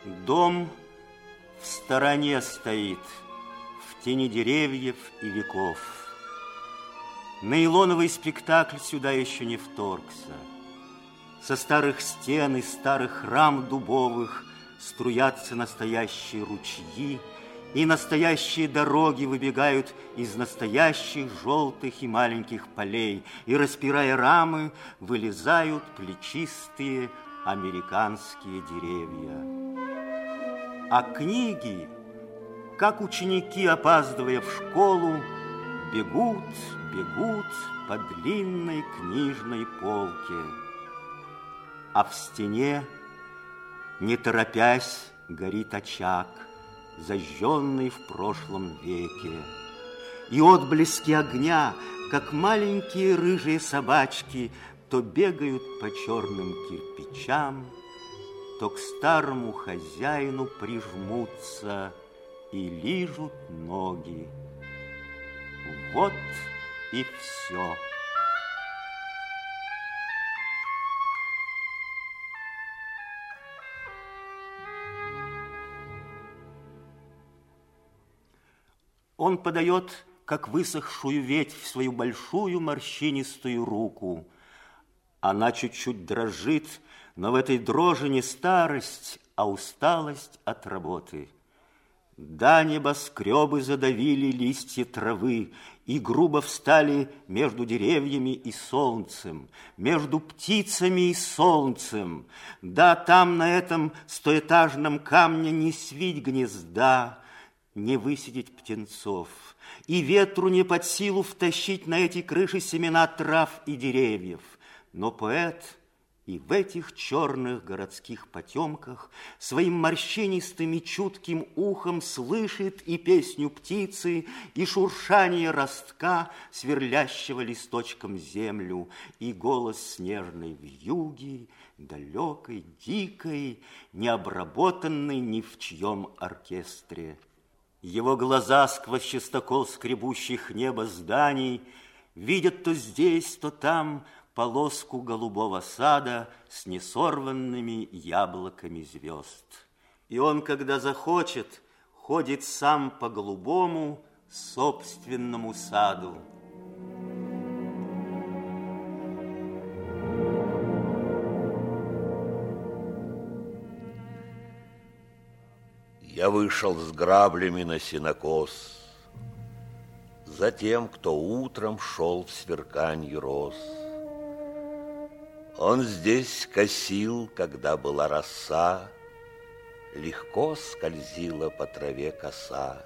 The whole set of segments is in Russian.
Дом в стороне стоит, в тени деревьев и веков. Нейлоновый спектакль сюда еще не вторгся. Со старых стен и старых рам дубовых струятся настоящие ручьи, и настоящие дороги выбегают из настоящих желтых и маленьких полей, и, распирая рамы, вылезают плечистые американские деревья. А книги, как ученики, опаздывая в школу, бегут по длинной книжной полке. А в стене, не торопясь, горит очаг, зажженный в прошлом веке. И отблески огня, как маленькие рыжие собачки, то бегают по черным кирпичам, то к старому хозяину прижмутся и лижут ноги. Вот и все. Он подает, как высохшую ветвь, свою большую морщинистую руку. Она чуть-чуть дрожит, но в этой дрожи не старость, а усталость от работы. Да, небоскребы задавили листья травы и грубо встали между деревьями и солнцем, между птицами и солнцем. Да, там на этом стоэтажном камне не свить гнезда, не высидеть птенцов, и ветру не под силу втащить на эти крыши семена трав и деревьев. Но поэт и в этих черных городских потемках своим морщинистым и чутким ухом слышит и песню птицы, и шуршание ростка, сверлящего листочком землю, и голос снежной вьюги, далекой, дикой, необработанной ни в чьем оркестре. Его глаза сквозь частокол скребущих небо зданий видят то здесь, то там полоску голубого сада с несорванными яблоками звезд. И он, когда захочет, ходит сам по голубому собственному саду. Я вышел с граблями на сенокос, за тем, кто утром шел в сверканье роз. Он здесь косил, когда была роса, легко скользила по траве коса.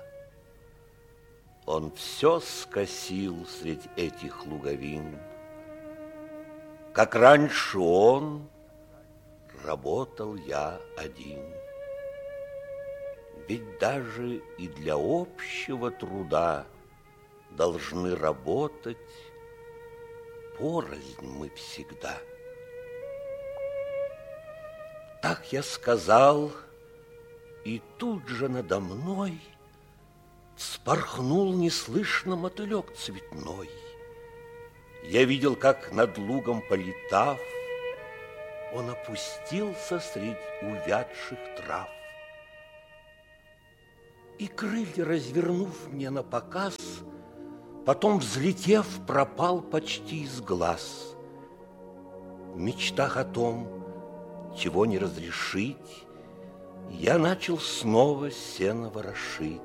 Он все скосил средь этих луговин. Как раньше он, работал я один. Ведь даже и для общего труда должны работать порознь мы всегда. Так я сказал, и тут же надо мной вспорхнул неслышно мотылек цветной. Я видел, как над лугом полетав, он опустился средь увядших трав. И крылья, развернув мне на показ, потом, взлетев, пропал почти из глаз. В мечтах о том, чего не разрешить, я начал снова сено ворошить.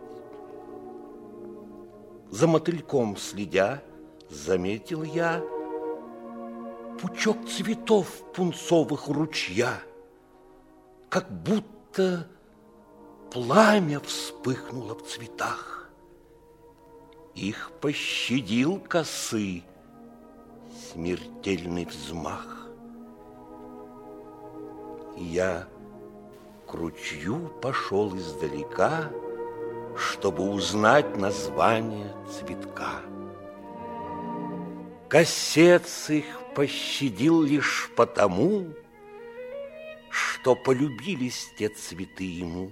За мотыльком следя, заметил я пучок цветов пунцовых ручья, как будто пламя вспыхнуло в цветах. Их пощадил косы смертельный взмах. Я к ручью пошел издалека, чтобы узнать название цветка. Косец их пощадил лишь потому, что полюбились те цветы ему.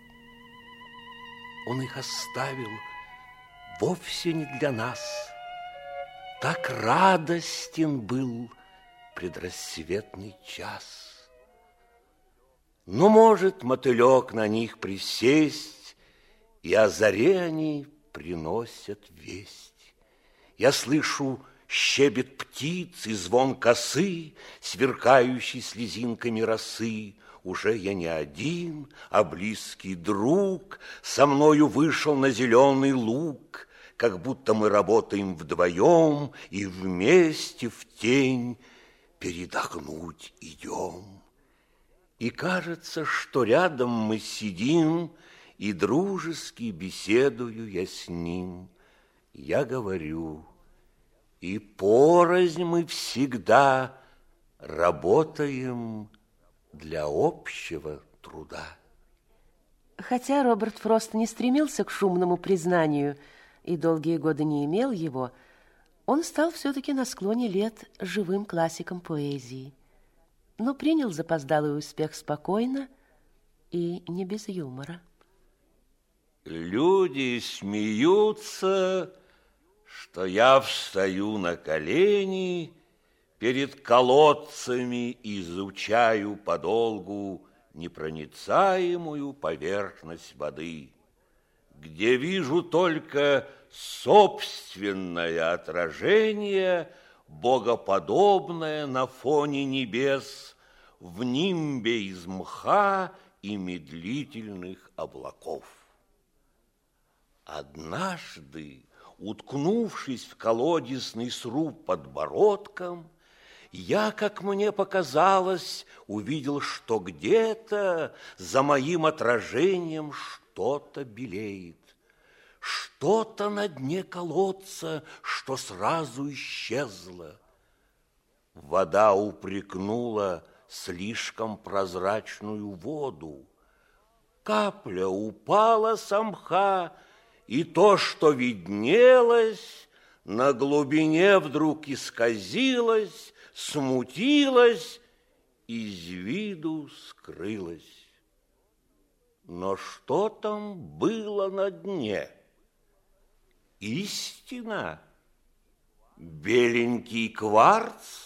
Он их оставил вовсе не для нас. Так радостен был предрассветный час. Но может мотылек на них присесть, и о заре они приносят весть. Я слышу щебет птиц и звон косы, сверкающий слезинками росы. Уже я не один, а близкий друг со мною вышел на зеленый луг, как будто мы работаем вдвоем и вместе в тень передохнуть идем. И кажется, что рядом мы сидим, и дружески беседую я с ним. Я говорю, и порознь мы всегда работаем для общего труда. Хотя Роберт Фрост не стремился к шумному признанию и долгие годы не имел его, он стал все-таки на склоне лет живым классиком поэзии, но принял запоздалый успех спокойно и не без юмора. Люди смеются, что я встаю на колени, перед колодцами изучаю подолгу непроницаемую поверхность воды, где вижу только собственное отражение, богоподобное на фоне небес, в нимбе из мха и медлительных облаков. Однажды, уткнувшись в колодезный сруб подбородком, я, как мне показалось, увидел, что где-то за моим отражением что-то белеет. Что-то на дне колодца, что сразу исчезло. Вода упрекнула слишком прозрачную воду. Капля упала с мха, и то, что виднелось, на глубине вдруг исказилось, смутилось, из виду скрылось. Но что там было на дне? Истина? Беленький кварц?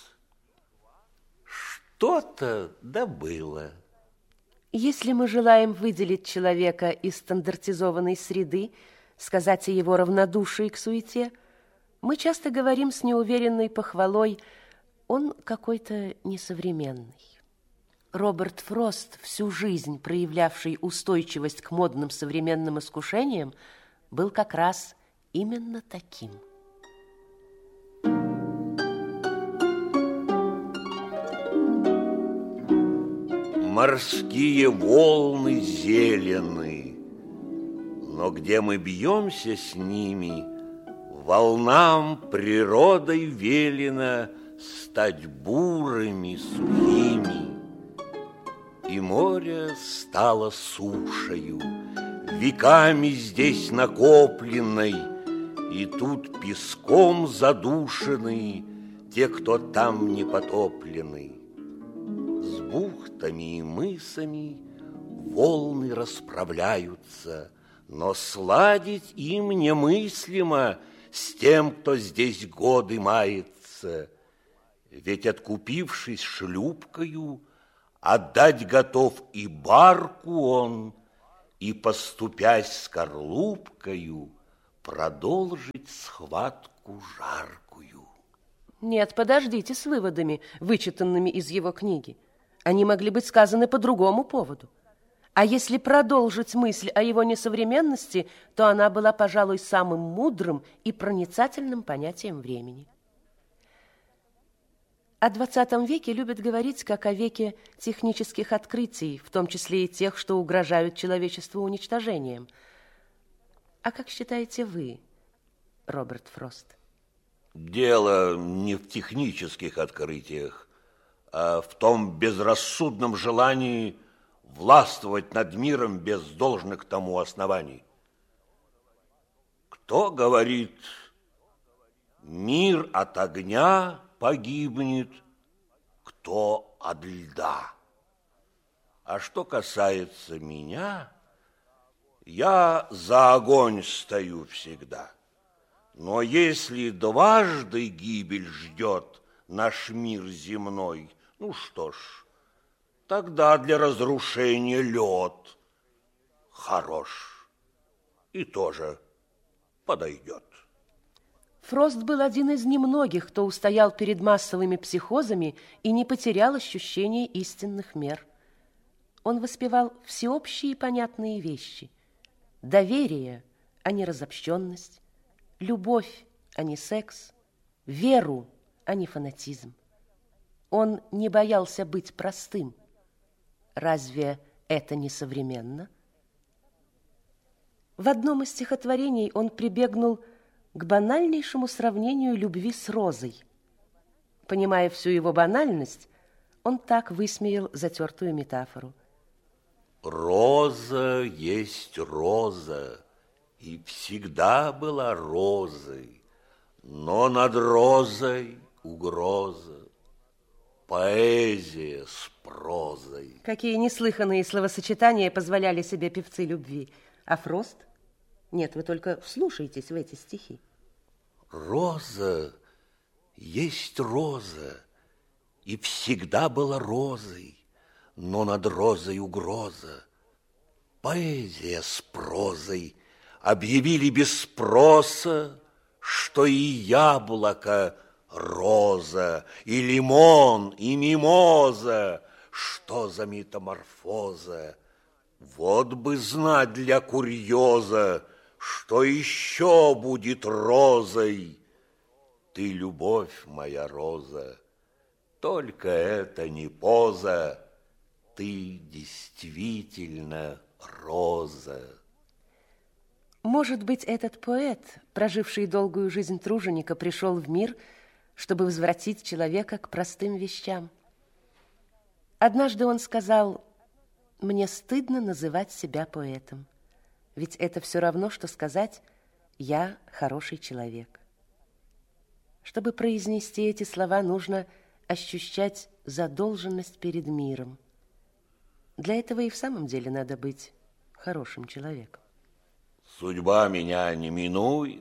Что-то да было. Если мы желаем выделить человека из стандартизованной среды, сказать о его равнодушии к суете, мы часто говорим с неуверенной похвалой: он какой-то несовременный. Роберт Фрост, всю жизнь проявлявший устойчивость к модным современным искушениям, был как раз именно таким. Морские волны зелены, но где мы бьемся с ними, волнам природой велено стать бурыми, сухими. И море стало сушею, веками здесь накопленной, и тут песком задушены те, кто там не потоплены. С бухтами и мысами волны расправляются, но сладить им немыслимо с тем, кто здесь годы мается. Ведь, откупившись шлюпкою, отдать готов и барку он, и, поступясь скорлупкою, продолжить схватку жаркую. Нет, подождите с выводами, вычитанными из его книги. Они могли быть сказаны по другому поводу. А если продолжить мысль о его несовременности, то она была, пожалуй, самым мудрым и проницательным понятием времени. О XX веке любят говорить как о веке технических открытий, в том числе и тех, что угрожают человечеству уничтожением. А как считаете вы, Роберт Фрост? Дело не в технических открытиях, а в том безрассудном желании властвовать над миром без должных тому оснований. Кто говорит, мир от огня погибнет, кто от льда? А что касается меня, я за огонь стою всегда. Но если дважды гибель ждет наш мир земной, ну что ж, Тогда для разрушения лед хорош и тоже подойдет. Фрост был один из немногих, кто устоял перед массовыми психозами и не потерял ощущение истинных мер. Он воспевал всеобщие и понятные вещи. Доверие, а не разобщенность, любовь, а не секс, веру, а не фанатизм. Он не боялся быть простым. Разве это не современно? В одном из стихотворений он прибегнул к банальнейшему сравнению любви с розой. Понимая всю его банальность, он так высмеял затертую метафору. Роза есть роза, и всегда была розой, но над розой угроза, поэзия с прозой. Какие неслыханные словосочетания позволяли себе певцы любви. А Фрост? Нет, вы только вслушайтесь в эти стихи. Роза есть роза, и всегда была розой, но над розой угроза. Поэзия с прозой объявили без спроса, что и яблоко роза, и лимон, и мимоза. Что за метаморфоза? Вот бы знать для курьеза, что еще будет розой. Ты, любовь моя роза, только это не поза, ты действительно роза. Может быть, этот поэт, проживший долгую жизнь труженика, пришел в мир, чтобы возвратить человека к простым вещам. Однажды он сказал: «Мне стыдно называть себя поэтом, ведь это все равно, что сказать: я хороший человек». Чтобы произнести эти слова, нужно ощущать задолженность перед миром. Для этого и в самом деле надо быть хорошим человеком. Судьба меня не минует,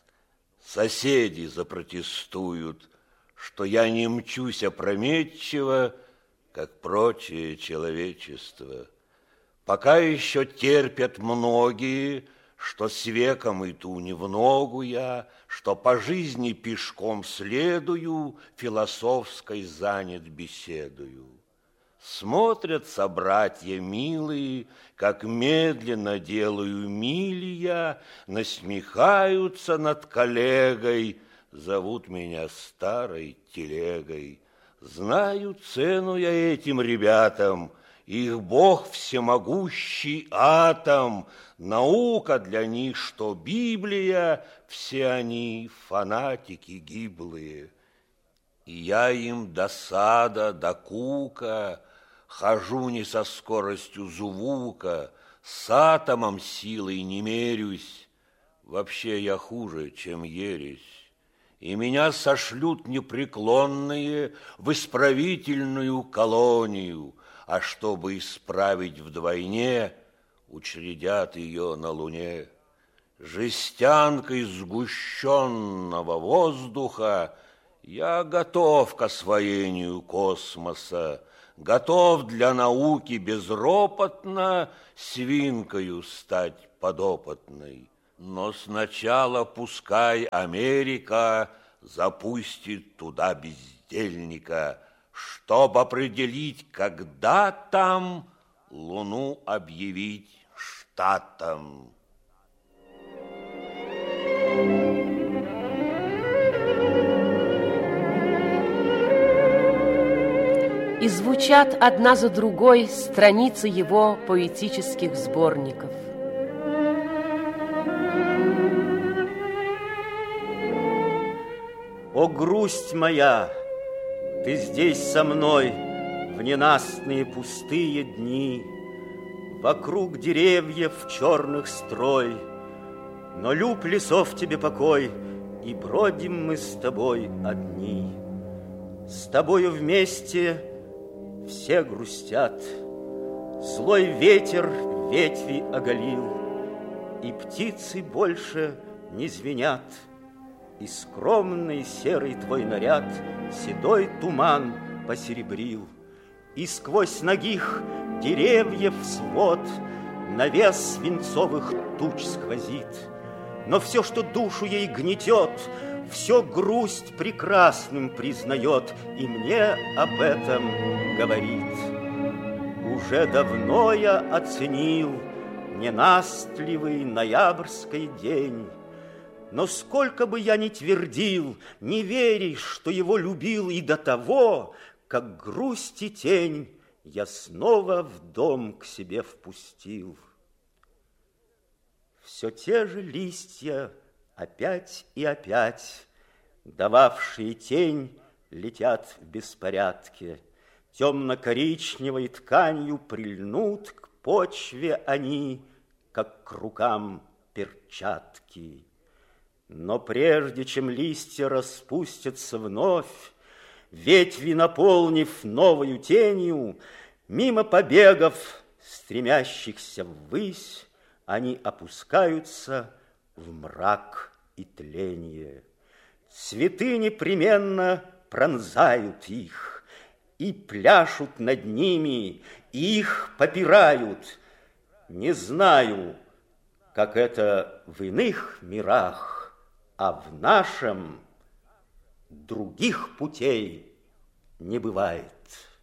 соседи запротестуют, что я не мчусь опрометчиво, как прочее человечество. Пока еще терпят многие, что с веком иду не в ногу я, что по жизни пешком следую, философской занят беседую. Смотрят собратья милые, как медленно делаю мили я, насмехаются над коллегой, зовут меня старой телегой. Знаю цену я этим ребятам, их Бог всемогущий атом, наука для них, что Библия, все они фанатики гиблые. И я им до сада, до кука, хожу не со скоростью звука, с атомом силой не мерюсь, вообще я хуже, чем ересь. И меня сошлют непреклонные в исправительную колонию, а чтобы исправить вдвойне, учредят ее на Луне. Жестянкой сгущенного воздуха я готов к освоению космоса, готов для науки безропотно свинкою стать подопытной. Но сначала пускай Америка запустит туда бездельника, чтоб определить, когда там Луну объявить штатом. И звучат одна за другой страницы его поэтических сборников. О, грусть моя, ты здесь со мной в ненастные пустые дни, вокруг деревьев черных строй, но люб лесов тебе покой, и бродим мы с тобой одни. С тобою вместе все грустят, злой ветер ветви оголил, и птицы больше не звенят, и скромный серый твой наряд седой туман посеребрил. И сквозь ногих деревьев свод навес свинцовых туч сквозит. Но все, что душу ей гнетет, все грусть прекрасным признает и мне об этом говорит. Уже давно я оценил ненастливый ноябрьский день, но сколько бы я ни твердил, не веришь, что его любил и до того, как грусть и тень я снова в дом к себе впустил. Все те же листья опять и опять, дававшие тень, летят в беспорядке. Темно-коричневой тканью прильнут к почве они, как к рукам перчатки. Но прежде чем листья распустятся вновь, ветви наполнив новою тенью, мимо побегов, стремящихся ввысь, они опускаются в мрак и тление. Цветы непременно пронзают их и пляшут над ними, и их попирают. Не знаю, как это в иных мирах, а в нашем других путей не бывает.